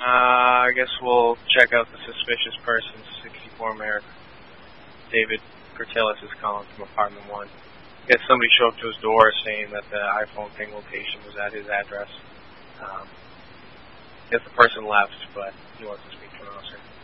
I guess we'll check out the suspicious person, 64 Merrick. David Curtilis is calling from apartment 1. I guess somebody showed up to his door saying that the iPhone ping location was at his address. I guess the person left, but he wants to speak to an officer.